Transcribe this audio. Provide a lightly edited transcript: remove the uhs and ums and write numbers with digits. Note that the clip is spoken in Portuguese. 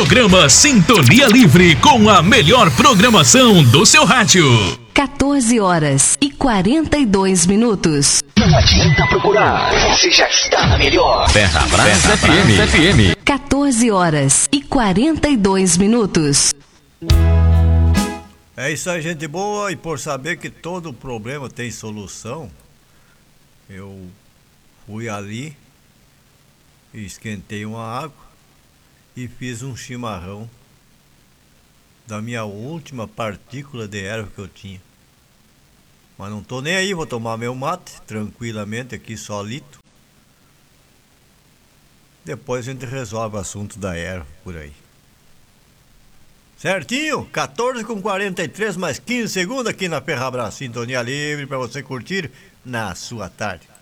Programa Sintonia Livre com a melhor programação do seu rádio. 14 horas e 42 minutos. Não adianta procurar, você já está na melhor. Ferrabras FM. 14 horas e 42 minutos. É isso aí, gente boa. E por saber que todo problema tem solução, eu fui ali e esquentei uma água e fiz um chimarrão da minha última partícula de erva que eu tinha. Mas não tô nem aí, vou tomar meu mate tranquilamente aqui solito. Depois a gente resolve o assunto da erva por aí. Certinho? 14h43 mais 15 segundos aqui na Ferrabras Sintonia Livre para você curtir na sua tarde.